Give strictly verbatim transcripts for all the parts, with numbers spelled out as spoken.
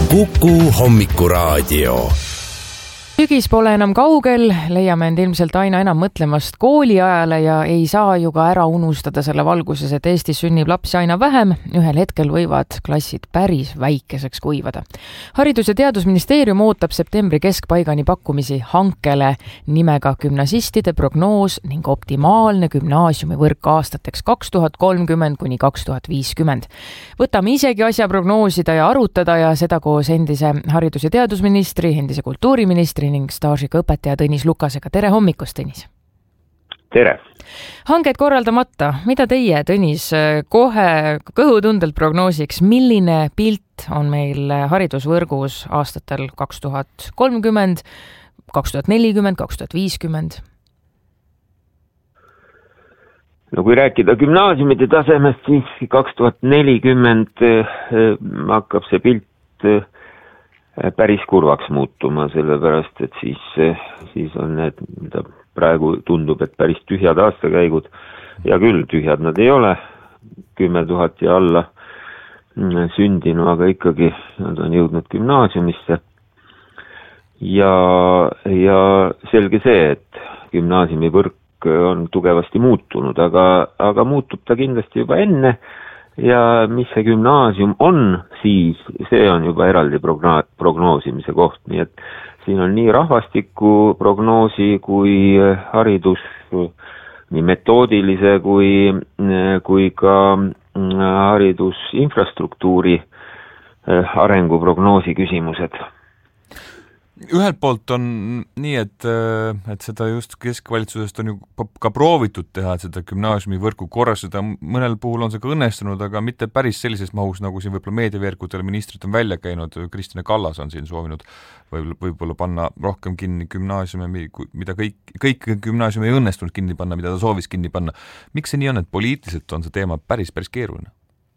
Kuku hommikuraadio. Sügis pole enam kaugel, leiame end ilmselt aina enam mõtlemast kooliajale ja ei saa ju ka ära unustada selle valguses, et Eestis sünnib lapsi aina vähem. Ühel hetkel võivad klassid päris väikeseks kuivada. Haridus- ja Teadusministeerium ootab septembri keskpaigani pakkumisi hankele nimega gümnasistide prognoos ning optimaalne gümnaasiumivõrk aastateks kaks tuhat kolmkümmend kuni kaks tuhat viiskümmend. Võtame isegi asja prognoosida ja arutada ja seda koos endise haridus- ja teadusministri, endise kultuuriministri ning staažiga õpetaja Tõnis Lukasega. Tere hommikust, Tõnis! Tere! Hanked korraldamata. Mida teie, Tõnis, kohe kõhutundelt prognoosiks, milline pilt on meil haridusvõrgus aastatel kaks tuhat kolmkümmend, kaks tuhat nelikümmend, kaks tuhat viiskümmend? No kui rääkida gümnaasiumide tasemest, siis kaks tuhat nelikümmend hakkab see pilt päris kurvaks muutuma, sellepärast, et siis, siis on need, mida praegu tundub, et päris tühjad aastakäigud, ja küll tühjad nad ei ole, kümme tuhat ja alla sündinu, aga ikkagi nad on jõudnud gümnaasiumisse. Ja, ja selge see, et gümnaasiumivõrk on tugevasti muutunud, aga, aga muutub ta kindlasti juba enne. Ja mis see gümnaasium on, siis see on juba eraldi progno- prognoosimise koht. Nii et siin on nii rahvastiku prognoosi kui haridus, nii metoodilise kui, kui ka haridusinfrastruktuuri arenguprognoosi küsimused. Ühelt poolt on nii, et, et seda just keskvalitsusest on ju ka proovitud teha, et seda gümnaasiumivõrku korrastada. Mõnel puhul on see ka õnnestunud, aga mitte päris sellises mahus, nagu siin võib-olla meediaveerkudel ministrid on välja käinud. Kristine Kallas on siin soovinud võib-olla, võib-olla panna rohkem kinni gümnaasiumi, mida kõik, kõik gümnaasiumi ei õnnestunud kinni panna, mida ta soovis kinni panna. Miks see nii on, et poliitiliselt on see teema päris, päris keeruline?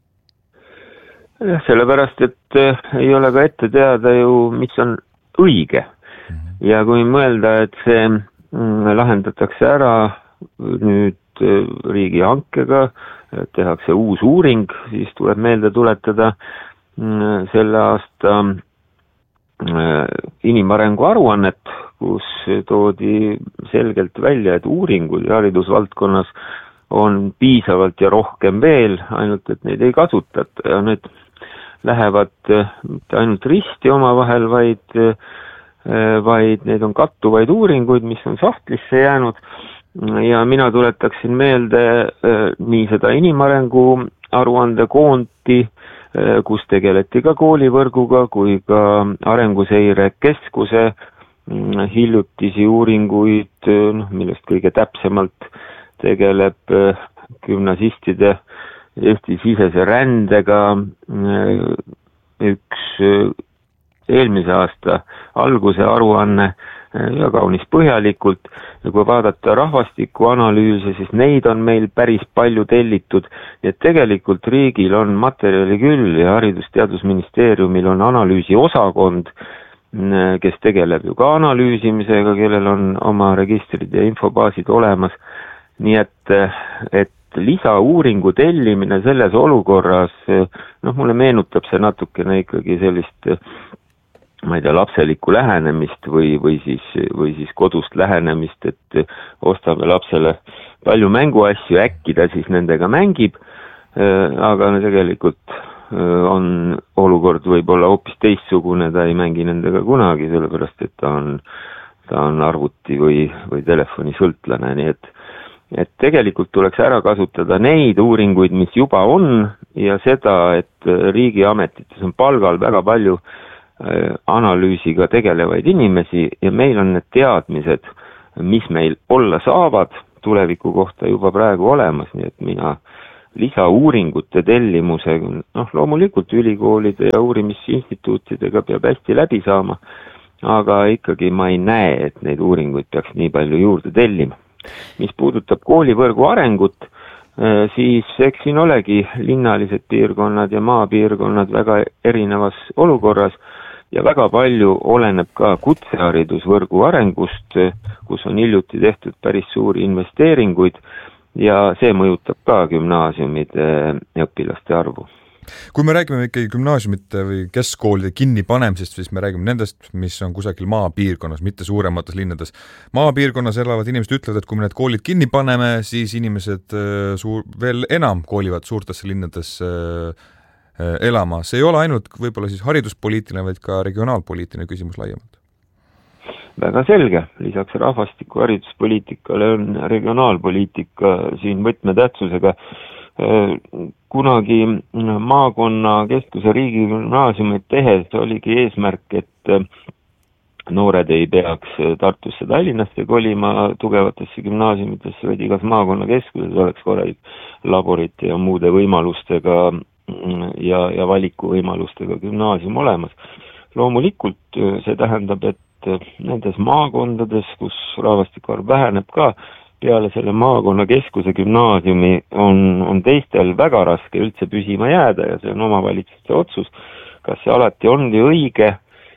Ja, sellepärast, et ei ole ka ette teada ju, mis on õige. Ja kui mõelda, et see lahendatakse ära nüüd riigi hankega, tehakse uus uuring, siis tuleb meelde tuletada selle aasta inimarengu aruannet, kus toodi selgelt välja, et uuringud haridusvaldkonnas on piisavalt ja rohkem veel, ainult et neid ei kasutata ja need lähevad mitte ainult risti omavahel, vaid, vaid need on kattuvaid uuringuid, mis on sahtlisse jäänud. Ja mina tuletaksin meelde nii seda inimarengu aruande koonti, kus tegeleti ka koolivõrguga, kui ka arenguseire keskuse hiljutisi uuringuid, millest kõige täpsemalt tegeleb gümnasistide Eesti sisese rändega üks eelmise aasta alguse aruanne ja kaunis põhjalikult. Ja kui vaadata rahvastikuanalüüse, siis neid on meil päris palju tellitud. Nii et tegelikult riigil on materjali küll ja Haridus- ja Teadusministeeriumil on analüüsi osakond, kes tegeleb ju ka analüüsimisega, kellel on oma registrid ja infobaasid olemas. Nii et, et lisauuringu tellimine selles olukorras, noh, mulle meenutab see natukene ikkagi sellist, ma ei tea, lapselikku lähenemist või, või, siis, või siis kodust lähenemist, et ostame lapsele palju mänguasju, äkki ta siis nendega mängib, aga tegelikult on olukord võib-olla hoopis teistsugune, ta ei mängi nendega kunagi, sellepärast et ta on, ta on arvuti või, või telefoni sõltlane, nii et et tegelikult tuleks ära kasutada neid uuringuid, mis juba on ja seda, et riigiametites on palgal väga palju analüüsiga tegelevaid inimesi ja meil on need teadmised, mis meil olla saavad tuleviku kohta juba praegu olemas, nii et mina lisauuringute tellimuse, noh loomulikult ülikoolide ja uurimisinstituutidega peab hästi läbi saama, aga ikkagi ma ei näe, et neid uuringuid peaks nii palju juurde tellima. Mis puudutab koolivõrgu arengut, siis eks siin olegi linnalised piirkonnad ja maapiirkonnad väga erinevas olukorras ja väga palju oleneb ka kutseharidusvõrgu arengust, kus on hiljuti tehtud päris suuri investeeringuid ja see mõjutab ka gümnaasiumide õpilaste arvu. Kui me räägime ikkagi gümnaasiumite või keskkoolide kinnipanemisest, siis me räägime nendest, mis on kusagil maapiirkonnas, mitte suuremates linnades. Maapiirkonnas elavad inimesed ütlevad, et kui me need koolid kinni paneme, siis inimesed suur, veel enam koolivad suurtesse linnades elama. See ei ole ainult võib-olla siis hariduspoliitiline, vaid ka regionaalpoliitiline küsimus laiemalt. Väga selge. Lisaks rahvastiku hariduspoliitikale on regionaalpoliitika siin võtmetähtsusega. Kunagi maakonna keskuse riigigümnaasiumid tehes oligi eesmärk, et noored ei peaks Tartusse, Tallinnasse kolima tugevatesse gümnaasiumitesse, vaid igas maakonna keskuses oleks korralik laborite ja muude võimalustega ja, ja valikuvõimalustega gümnaasium olemas. Loomulikult see tähendab, et nendes maakondades, kus rahvastiku arv väheneb ka, peale selle maakonna keskuse gümnaasiumi on, on teistel väga raske üldse püsima jääda ja see on omavalitsuste otsus. Kas see alati ongi õige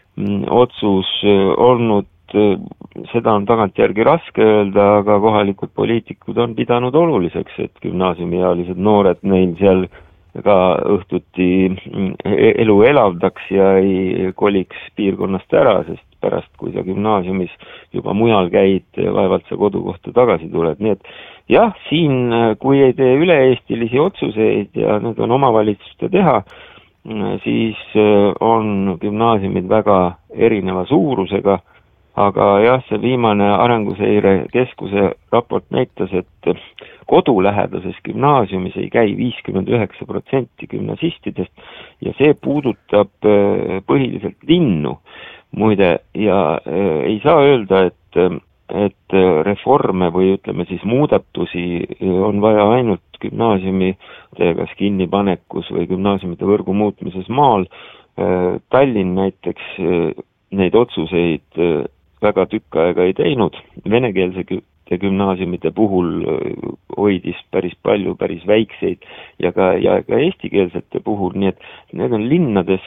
otsus olnud, seda on tagantjärgi raske öelda, aga kohalikud poliitikud on pidanud oluliseks, et gümnaasiumiealised noored neil seal ka õhtuti elu elavdaks ja ei koliks piirkonnast ära, sest pärast, kui sa gümnaasiumis juba mujal käid, vaevalt sa kodukohta tagasi tuled. Nii et jah, siin, kui ei tee üle-eestilisi otsuseid ja need on omavalitsuste teha, siis on gümnaasiumid väga erineva suurusega, aga jah, see viimane Arenguseire Keskuse raport näitas, et kodulähedases gümnaasiumis ei käi viiskümmend üheksa protsenti gümnasistidest ja see puudutab põhiliselt linnu. Muide, ja ei saa öelda, et, et reforme või ütleme siis muudatusi on vaja ainult gümnaasiumi kas kinnipanekus või gümnaasiumite võrgu muutmises maal. Tallinn näiteks neid otsuseid väga tükk aega ei teinud. Venekeelse gümnaasiumite puhul hoidis päris palju, päris väikseid ja ka, ja ka eestikeelsete puhul, nii et need on linnades,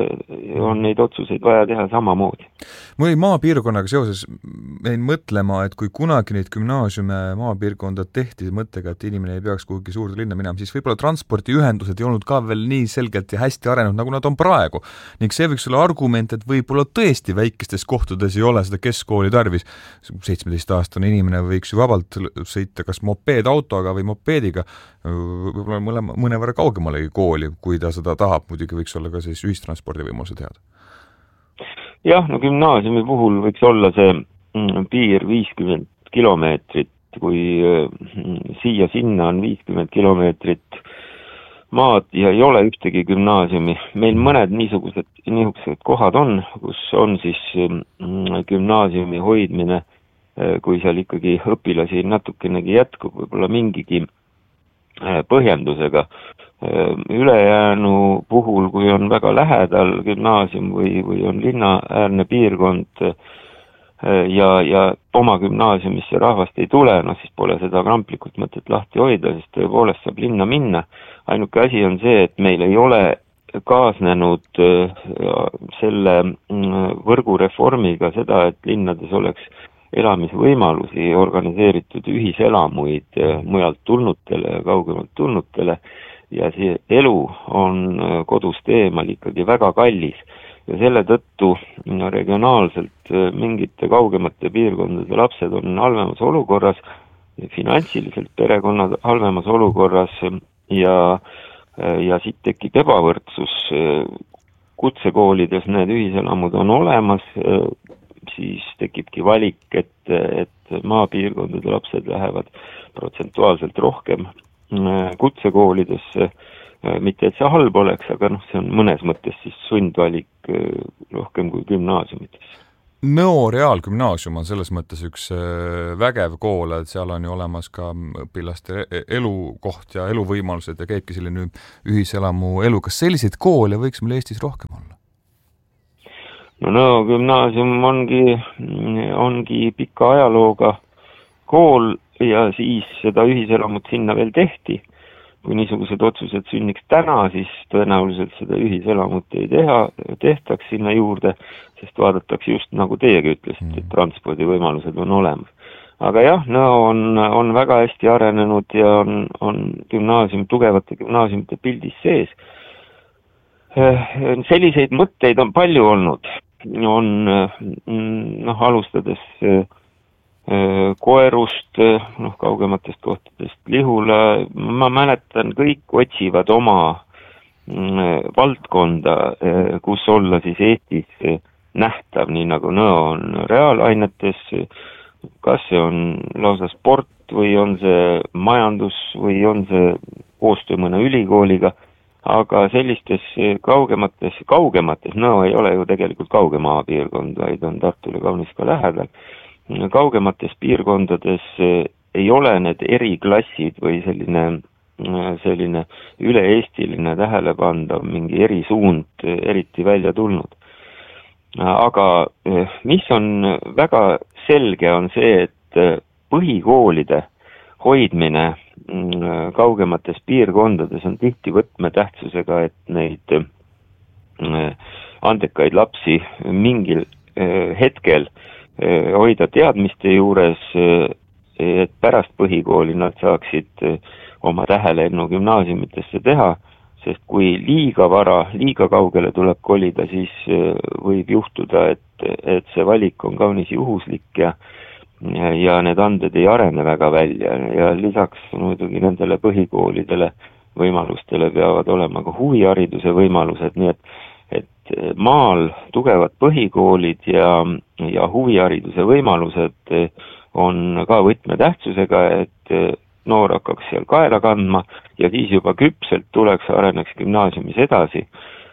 on neid otsuseid vaja teha samamoodi. Või maapiirkonnaga seoses jäin mõtlema, et kui kunagi neid gümnaasiume maapiirkonda tehti mõttega, et inimene ei peaks kuhugi suurde linna minema, siis võib-olla transpordiühendused ei olnud ka veel nii selgelt ja hästi arenenud, nagu nad on praegu. Ning see võiks olla argument, et võib-olla tõesti väikestes kohtades ei ole seda keskkooli tarvis. seitsmeteistaastane inimene võiks ju vabalt sõita kas mopeedautoga või mopeediga, võib-olla mõlema, mõnevõrra kaugemalegi kooli, kui ta seda tahab, muidugi võiks olla ka siis ühistranspordi võimalused head. Jah, no gümnaasiumi puhul võiks olla see piir viiskümmend kilomeetrit, kui siia sinna on viiskümmend kilomeetrit maad ja ei ole ühtegi gümnaasiumi. Meil mõned niisugused, niisugused kohad on, kus on siis gümnaasiumi hoidmine, kui seal ikkagi õpilasi natukenegi jätkub, võib-olla mingigi põhjendusega. Ülejäänu puhul, kui on väga lähedal gümnaasium või, või on linnaäärne piirkond ja, ja oma gümnaasiumisse rahvast ei tule, no siis pole seda kramplikult mõtet lahti hoida, sest tõepoolest saab linna minna. Ainuke asi on see, et meil ei ole kaasnenud selle võrgureformiga seda, et linnades oleks elamisvõimalusi, organiseeritud ühiselamuid mujalt tulnutele ja kaugemalt tulnutele ja see elu on kodust eemal ikkagi väga kallis ja selle tõttu regionaalselt mingite kaugemate piirkondade lapsed on halvemas olukorras, finantsiliselt perekonnad halvemas olukorras ja, ja siit tekib ebavõrdsus. Kutsekoolides need ühiselamud on olemas, siis tekibki valik, et, et maapiirkondade lapsed lähevad protsentuaalselt rohkem kutsekoolidesse, mitte et see halb oleks, aga noh, see on mõnes mõttes siis sundvalik rohkem kui gümnaasiumites. Nõo Reaalgümnaasium on selles mõttes üks vägev kool, et seal on ju olemas ka õpilaste elukoht ja eluvõimalused ja käibki selline ühiselamu elu. Kas selliseid koole võiks meil Eestis rohkem olla? No Nõo gümnaasium ongi, ongi pika ajalooga kool ja siis seda ühiselamut sinna veel tehti. Kui niisugused otsused sünniks täna, siis tõenäoliselt seda ühiselamut ei teha, tehtaks sinna juurde, sest vaadatakse just nagu teiegi ütlesite, et transpordivõimalused on olemas. Aga jah, Nõo on, on väga hästi arenenud ja on, on gümnaasium, tugevate gümnaasiumite pildis sees. selliseid mõtteid on palju olnud. On noh, alustades Koerust, noh, kaugematest kohtadest Lihula, ma mäletan, kõik otsivad oma valdkonda, kus olla siis Eestis nähtav, nii nagu Nõo on reaalainetes, kas see on lausa sport või on see majandus või on see koostöö mõne ülikooliga, aga sellistes kaugemates, kaugemates, Nõo ei ole ju tegelikult kauge maapiirkond, vaid on Tartule kaunis ka lähedal, kaugemates piirkondades ei ole need eriklassid või selline, selline üle-eestiline tähelepandav mingi erisuund eriti välja tulnud. Aga mis on väga selge, on see, et põhikoolide hoidmine kaugemates piirkondades on tihti võtmetähtsusega, et neid andekaid lapsi mingil hetkel hoida teadmiste juures, et pärast põhikooli nad saaksid oma tähelennu gümnaasiumitesse teha, sest kui liiga vara, liiga kaugele tuleb kolida, siis võib juhtuda, et, et see valik on kaunis juhuslik ja ja need anded ei arene väga välja ja lisaks muidugi nendele põhikoolidele võimalustele peavad olema ka huvihariduse võimalused, nii et, et maal tugevad põhikoolid ja, ja huvihariduse võimalused on ka võtmetähtsusega, et noor hakkaks seal kaela kandma ja siis juba küpselt tuleks, areneks gümnaasiumis edasi.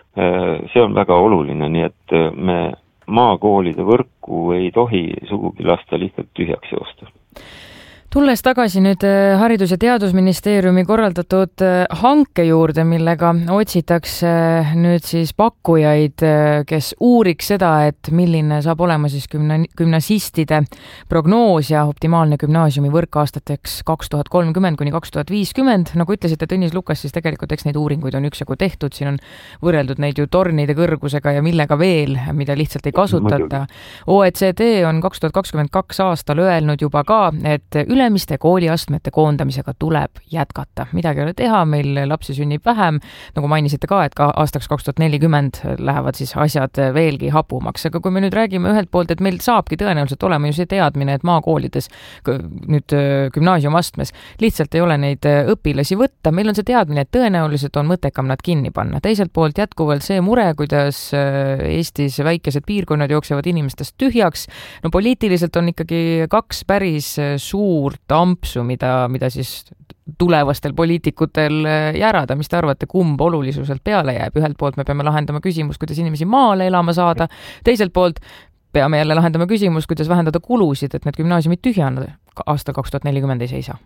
See on väga oluline, nii et me maakoolide võrku ei tohi sugugi lasta lihtsalt tühjaks joosta. Tulles tagasi nüüd Haridus- ja Teadusministeeriumi korraldatud hanke juurde, millega otsitakse nüüd siis pakkujaid, kes uuriks seda, et milline saab olema siis gümna, gümnasistide prognoos ja optimaalne gümnaasiumi võrk aastateks kaks tuhat kolmkümmend kuni kaks tuhat viiskümmend. Nagu ütlesite, Tõnis Lukas, siis tegelikult eks neid uuringuid on üksjagu tehtud, siin on võrreldud neid ju tornide kõrgusega ja millega veel, mida lihtsalt ei kasutata. O E C D on kaks tuhat kakskümmend kaks aastal öelnud juba ka, et üle ülemiste kooliastmete koondamisega tuleb jätkata. Midagi ei ole teha, meil lapsi sünnib vähem, nagu mainisite ka, et ka aastaks kaks tuhat nelikümmend lähevad siis asjad veelgi hapumaks. Aga kui me nüüd räägime ühelt poolt, et meil saabki tõenäoliselt olema ju see teadmine, et maakoolides nüüd gümnaasiumastmes lihtsalt ei ole neid õpilasi võtta, meil on see teadmine, et tõenäoliselt on mõttekam nad kinni panna. Teiselt poolt jätkuvalt see mure, kuidas Eestis väikesed piirkonnad jooksevad inimestest tühjaks. No poliitiliselt on ikkagi kaks päris suur tampsu, mida, mida siis tulevastel poliitikutel järada. Mis te arvate, kumb olulisuselt peale jääb? Ühelt poolt me peame lahendama küsimus, kuidas inimesi maale elama saada. Teiselt poolt peame jälle lahendama küsimus, kuidas vähendada kulusid, et need gümnaasiumid tühjana aastal kaks tuhat nelikümmend ei seisa.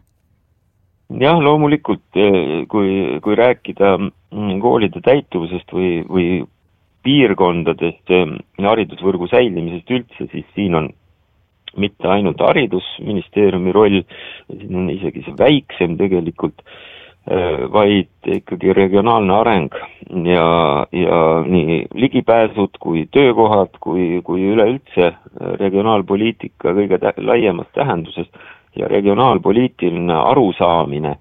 Jah, loomulikult, kui, kui rääkida koolide täituvusest või, või piirkondadest haridusvõrgu säilimisest üldse, siis siin on mitte ainult haridusministeeriumi roll, siin on isegi see väiksem tegelikult, vaid ikkagi regionaalne areng ja, ja nii ligipääsud kui töökohad, kui, kui üleüldse regionaalpoliitika kõige tä- laiemas tähenduses ja regionaalpoliitiline arusaamine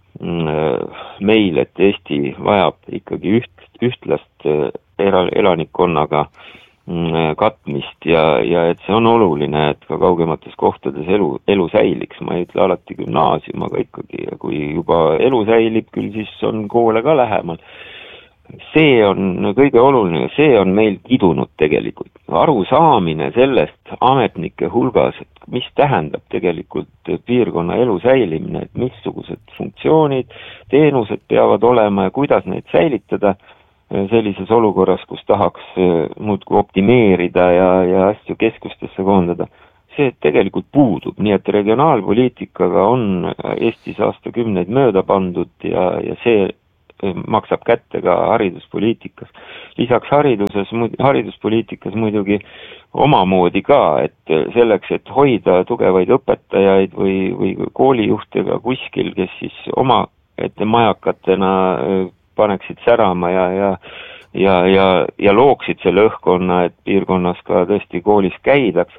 meil, et Eesti vajab ikkagi üht, ühtlast elanikkonnaga katmist ja, ja et see on oluline, et ka kaugemates kohtades elu, elu säiliks. Ma ei ütle alati gümnaasium, aga ikkagi, kui juba elu säilib, küll siis on koole ka lähemal. See on kõige oluline, see on meil kidunud tegelikult. Arusaamine sellest ametnike hulgas, et mis tähendab tegelikult piirkonna elu säilimine, et missugused funktsioonid, teenused peavad olema ja kuidas neid säilitada sellises olukorras, kus tahaks muudkui optimeerida ja, ja asju keskustesse koondada. See tegelikult puudub, nii et regionaalpoliitikaga on Eestis aastakümneid mööda pandud ja, ja see maksab kätte ka hariduspoliitikas. Lisaks hariduses, hariduspoliitikas muidugi omamoodi ka, et selleks, et hoida tugevaid õpetajaid või, või koolijuhtega kuskil, kes siis oma ette majakatena paneksid särama ja, ja, ja, ja, ja looksid selle õhkkonna, et piirkonnas ka tõesti koolis käidaks.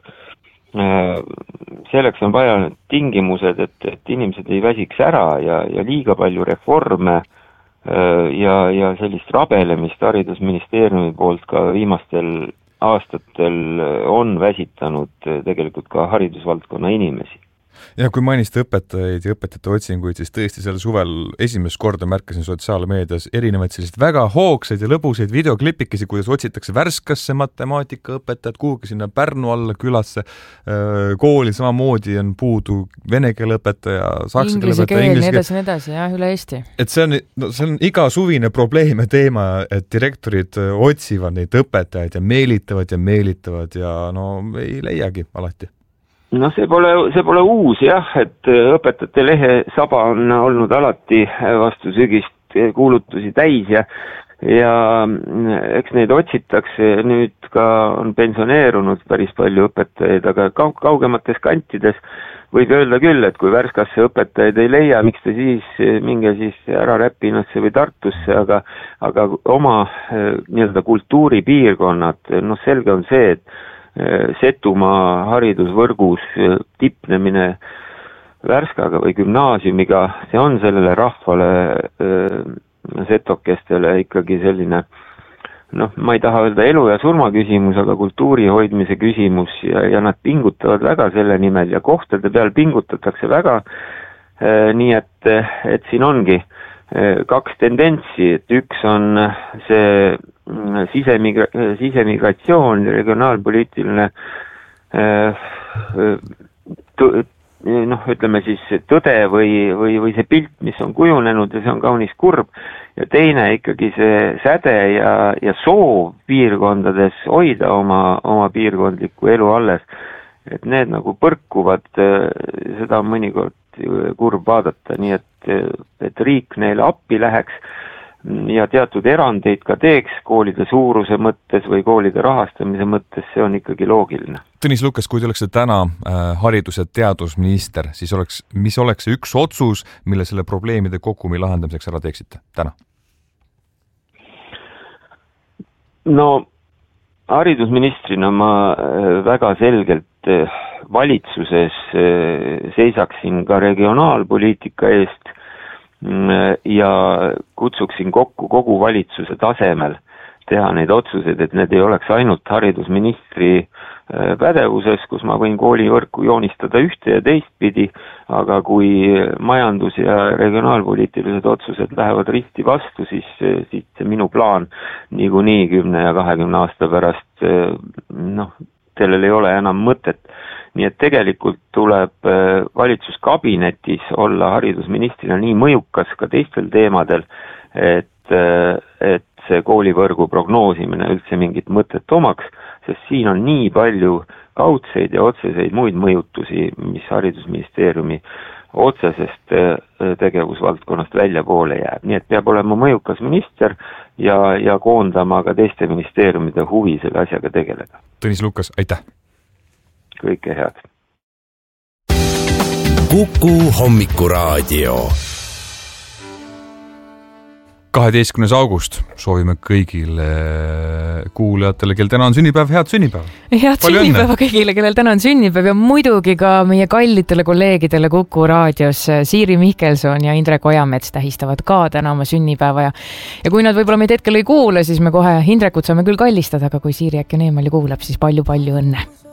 Selleks on vaja tingimused, et, et inimesed ei väsiks ära ja, ja liiga palju reforme ja, ja sellist rabelemist haridusministeeriumi poolt ka viimastel aastatel on väsitanud tegelikult ka haridusvaldkonna inimesi. Ja kui mainiste õpetajaid ja õpetajate otsinguid, siis tõesti sel suvel esimest korda märkasin sotsiaalmeedias erinevaid sellist väga hoogsaid ja lõbusaid videoklipikesi, kuidas otsitakse Värskasse matemaatikaõpetajad, kuhugi sinna Pärnu alla külasse, kooli samamoodi on puudu vene keele õpetaja, saksa keele õpetaja, inglise keel, edasi, edasi, jah, üle Eesti. Et see on, no, see on iga suvine probleem ja teema, et direktorid otsivad neid õpetajaid ja meelitavad ja meelitavad ja no ei leiagi alati. No see pole, see pole uus jah, et õpetajate lehe saba on olnud alati vastu sügist kuulutusi täis ja, ja eks neid otsitakse, nüüd ka on pensioneerunud päris palju õpetajaid, aga kaugemates kantides võib öelda küll, et kui Värskasse õpetajaid ei leia, miks te siis minge siis ära Räpinasse või Tartusse, aga, aga oma nii-öelda kultuuripiirkonnad, noh selge on see, et Setumaa haridusvõrgus tipnemine Värskaga või gümnaasiumiga, see on sellele rahvale setokestele ikkagi selline, noh, ma ei taha öelda elu ja surma küsimus, aga kultuuri hoidmise küsimus ja, ja nad pingutavad väga selle nimel ja kohtade peal pingutatakse väga, nii et, et siin ongi kaks tendentsi, et üks on see sisemigra- sisemigratsioon, regionaalpoliitiline noh, ütleme siis tõde või, või, või see pilt, mis on kujunenud ja see on kaunis kurb, ja teine ikkagi see säde ja, ja soov piirkondades hoida oma, oma piirkondlikku elu alles, et need nagu põrkuvad, seda on mõnikord kurb vaadata, nii et, et riik neile appi läheks ja teatud erandeid ka teeks koolide suuruse mõttes või koolide rahastamise mõttes, see on ikkagi loogiline. Tõnis Lukas, kui te oleksite täna äh, haridus- ja teadusminister, siis oleks, mis oleks see üks otsus, mille selle probleemide kogumi lahendamiseks ära teeksite täna? No haridusministrina ma väga selgelt valitsuses seisaksin ka regionaalpoliitika eest ja kutsuksin kokku kogu valitsuse tasemel teha neid otsuseid, et need ei oleks ainult haridusministri pädevuses, kus ma võin koolivõrku joonistada ühte ja teistpidi, aga kui majandus- ja regionaalpoliitilised otsused lähevad risti vastu, siis, siis see minu plaan niikuinii kümne ja kahekümne aasta pärast, noh, sellel ei ole enam mõtet. Nii et tegelikult tuleb valitsuskabinetis olla haridusministrina nii mõjukas ka teistel teemadel, et, et see koolivõrgu prognoosimine üldse mingit mõtet omaks, sest siin on nii palju kaudseid ja otseseid muid mõjutusi, mis haridusministeeriumi otsesest tegevusvaldkonnast väljapoole jääb. Nii et peab olema mõjukas minister ja, ja koondama ka teiste ministeeriumide huvi selle asjaga tegeleda. Tõnis Lukas, aitäh! Kõike head! Kuku hommikuraadio. kaheteistkümnes august soovime kõigile kuulajatele, kel täna on sünnipäev, head sünnipäeva. Head Palju sünnipäeva enne. Kõigile, kellel täna on sünnipäev ja muidugi ka meie kallitele kolleegidele Kuku raadios. Siiri Mihkelson ja Indrek Ojamets tähistavad ka täna oma sünnipäeva ja, ja kui nad võib-olla meid hetkel ei kuule, siis me kohe Indrekut saame küll kallistada, aga kui Siiri äkki on eemal ja kuulab, siis palju-palju õnne.